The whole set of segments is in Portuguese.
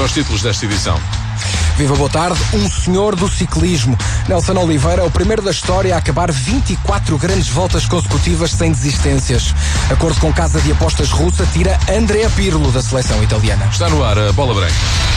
para os títulos desta edição. Viva, boa tarde. Um senhor do ciclismo. Nelson Oliveira é o primeiro da história a acabar 24 grandes voltas consecutivas sem desistências. Acordo com casa de apostas russa, tira Andrea Pirlo da seleção italiana. Está no ar a bola branca.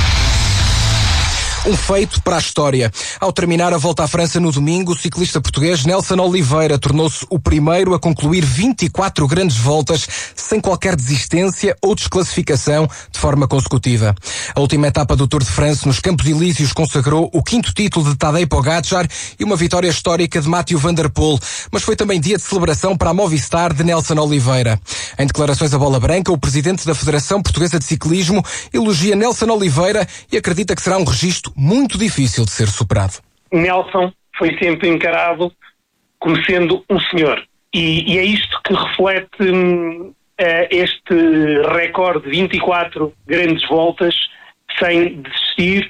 Um feito para a história. Ao terminar a Volta à França no domingo, o ciclista português Nelson Oliveira tornou-se o primeiro a concluir 24 grandes voltas sem qualquer desistência ou desclassificação de forma consecutiva. A última etapa do Tour de France nos Campos Elíseos consagrou o 5º título de Tadej Pogačar e uma vitória histórica de Mathieu van der Poel, mas foi também dia de celebração para a Movistar de Nelson Oliveira. Em declarações à bola branca, o presidente da Federação Portuguesa de Ciclismo elogia Nelson Oliveira e acredita que será um registro muito difícil de ser superado. Nelson foi sempre encarado como sendo um senhor. E é isto que reflete este recorde de 24 grandes voltas sem desistir,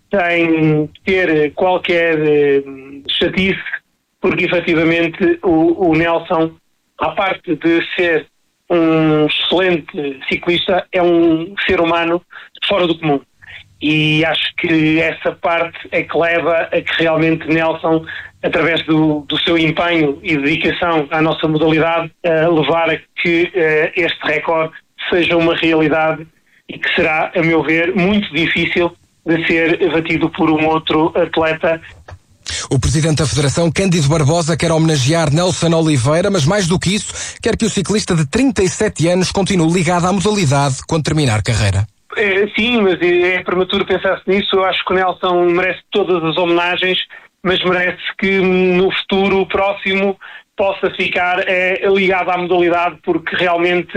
sem ter qualquer chatice, porque efetivamente o Nelson, à parte de ser um excelente ciclista, é um ser humano fora do comum. E acho que essa parte é que leva a que realmente Nelson, através do seu empenho e dedicação à nossa modalidade, levar a que este recorde seja uma realidade e que será, a meu ver, muito difícil de ser batido por um outro atleta. O presidente da Federação, Cândido Barbosa, quer homenagear Nelson Oliveira, mas mais do que isso, quer que o ciclista de 37 anos continue ligado à modalidade quando terminar carreira. Sim, mas é prematuro pensar-se nisso. Eu acho que o Nelson merece todas as homenagens, mas merece que no futuro próximo possa ficar ligado à modalidade, porque realmente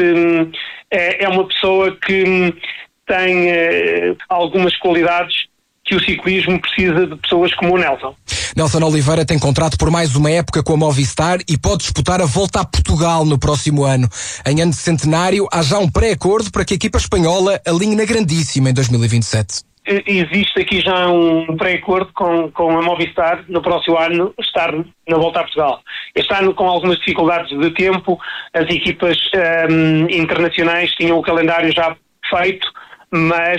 é uma pessoa que tem algumas qualidades que o ciclismo precisa de pessoas como o Nelson. Nelson Oliveira tem contrato por mais uma época com a Movistar e pode disputar a Volta a Portugal no próximo ano. Em ano de centenário, há já um pré-acordo para que a equipa espanhola alinhe na Grandíssima em 2027. Existe aqui já um pré-acordo com a Movistar no próximo ano estar na Volta a Portugal. Este ano, com algumas dificuldades de tempo, as equipas internacionais tinham o calendário já feito, mas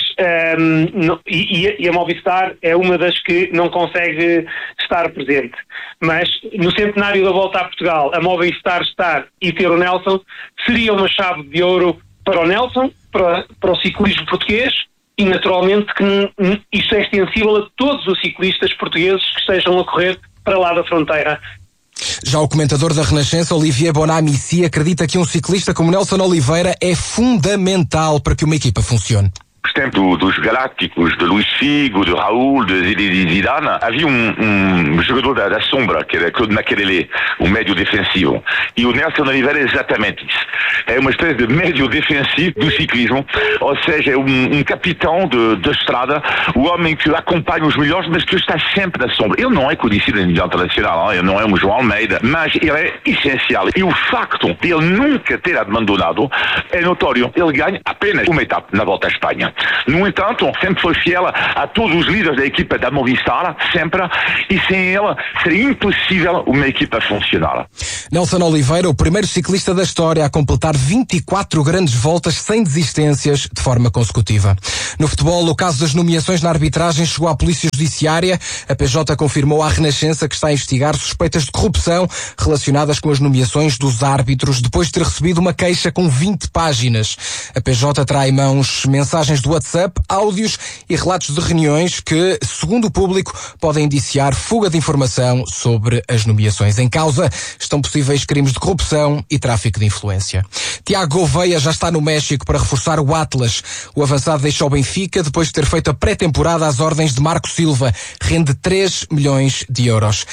a Movistar é uma das que não consegue estar presente. Mas no centenário da Volta a Portugal, a Movistar estar e ter o Nelson seria uma chave de ouro para o Nelson, para o ciclismo português, e naturalmente que isto é extensível a todos os ciclistas portugueses que estejam a correr para lá da fronteira. Já o comentador da Renascença, Olivier Bonamici, acredita que um ciclista como Nelson Oliveira é fundamental para que uma equipa funcione. Por exemplo, dos Galácticos, de Luís Figo, de Raul, de Zidane, havia um jogador da sombra, que era Claude Makelele, o médio defensivo. E o Nelson Oliveira é exatamente isso. É uma espécie de médio defensivo do ciclismo, ou seja, é um capitão de estrada, o homem que acompanha os melhores, mas que está sempre na sombra. Ele não é conhecido a nível internacional, ele não é um João Almeida, mas ele é essencial. E o facto de ele nunca ter abandonado é notório. Ele ganha apenas uma etapa na Volta à Espanha. No entanto, sempre foi fiel a todos os líderes da equipa da Movistar, sempre, e sem ele seria impossível uma equipa funcionar. Nelson Oliveira, o primeiro ciclista da história a completar 24 grandes voltas sem desistências de forma consecutiva. No futebol, o caso das nomeações na arbitragem chegou à Polícia Judiciária. A PJ confirmou à Renascença que está a investigar suspeitas de corrupção relacionadas com as nomeações dos árbitros, depois de ter recebido uma queixa com 20 páginas. A PJ terá em mãos mensagens do WhatsApp, áudios e relatos de reuniões que, segundo o público, podem indiciar fuga de informação sobre as nomeações. Em causa estão possíveis crimes de corrupção e tráfico de influência. Tiago Gouveia já está no México para reforçar o Atlas. O avançado deixou o Benfica depois de ter feito a pré-temporada às ordens de Marco Silva. Rende 3 milhões de euros.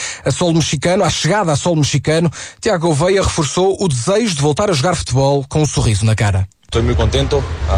À chegada a solo mexicano, Tiago Gouveia reforçou o desejo de voltar a jogar futebol com um sorriso na cara. Estou muito contente.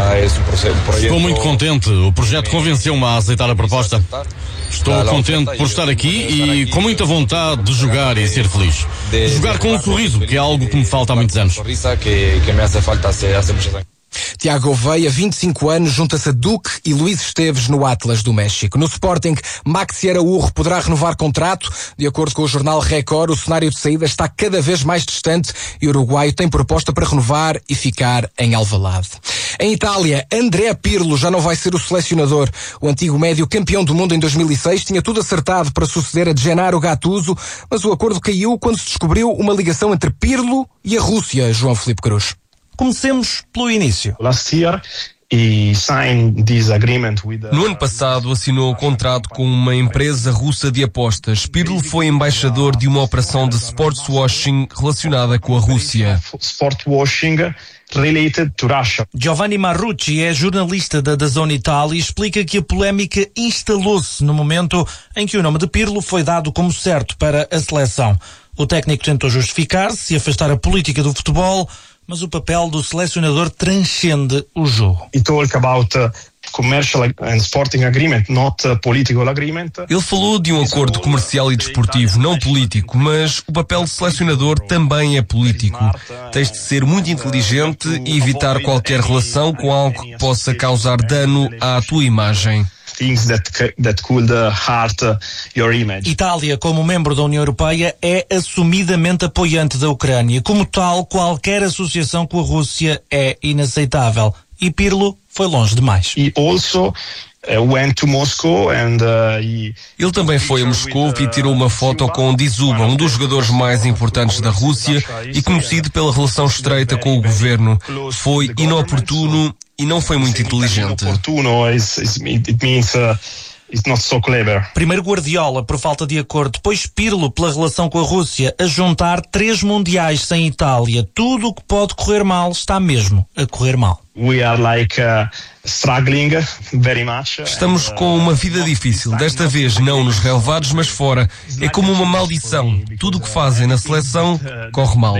Estou muito contente. O projeto convenceu-me a aceitar a proposta. Estou contente por estar aqui e com muita vontade de jogar e ser feliz. Jogar com um sorriso, que é algo que me falta há muitos anos. Tiago Gouveia, 25 anos, junta-se a Duque e Luís Esteves no Atlas do México. No Sporting, Maxi Araújo poderá renovar contrato. De acordo com o jornal Record, o cenário de saída está cada vez mais distante e o uruguaio tem proposta para renovar e ficar em Alvalade. Em Itália, Andrea Pirlo já não vai ser o selecionador. O antigo médio campeão do mundo em 2006 tinha tudo acertado para suceder a Gennaro Gattuso, mas o acordo caiu quando se descobriu uma ligação entre Pirlo e a Rússia, João Filipe Cruz. Comecemos pelo início. No ano passado assinou um contrato com uma empresa russa de apostas. Pirlo foi embaixador de uma operação de sportswashing relacionada com a Rússia. Giovanni Marrucci é jornalista da DAZN Itália e explica que a polémica instalou-se no momento em que o nome de Pirlo foi dado como certo para a seleção. O técnico tentou justificar-se e afastar a política do futebol, mas o papel do selecionador transcende o jogo. Ele falou de um acordo comercial e desportivo, não político, mas o papel do selecionador também é político. Tens de ser muito inteligente e evitar qualquer relação com algo que possa causar dano à tua imagem. Itália, como membro da União Europeia, é assumidamente apoiante da Ucrânia. Como tal, qualquer associação com a Rússia é inaceitável. E Pirlo foi longe demais. Ele também foi a Moscou e tirou uma foto com Dizuba, um dos jogadores mais importantes da Rússia e conhecido pela relação estreita com o governo. Foi inoportuno e não foi muito inteligente. Primeiro Guardiola por falta de acordo, depois Pirlo pela relação com a Rússia, a juntar 3 mundiais sem Itália. Tudo o que pode correr mal está mesmo a correr mal. Estamos com uma vida difícil, desta vez não nos relevados, mas fora. É como uma maldição. Tudo o que fazem na seleção corre mal.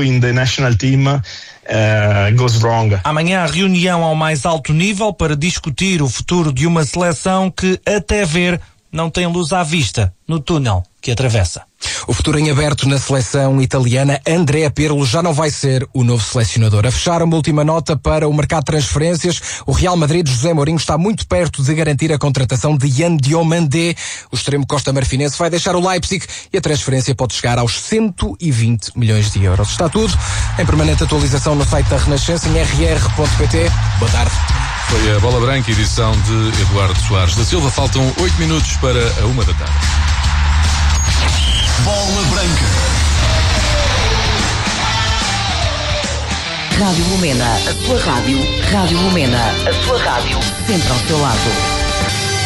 Amanhã a reunião ao mais alto nível para discutir o futuro de uma seleção que, até ver, não tem luz à vista no túnel que atravessa. O futuro em aberto na seleção italiana. Andrea Pirlo já não vai ser o novo selecionador. A fechar uma última nota para o mercado de transferências. O Real Madrid, José Mourinho, está muito perto de garantir a contratação de Yan Diomandé. O extremo costa-marfinense vai deixar o Leipzig e a transferência pode chegar aos 120 milhões de euros. Está tudo em permanente atualização no site da Renascença em rr.pt. Boa tarde. Foi a Bola Branca, edição de Eduardo Soares da Silva. Faltam 8 minutos para a 1 da tarde. Bola Branca. Rádio Lumena, a sua rádio. Rádio Lumena, a sua rádio. Sempre ao seu lado.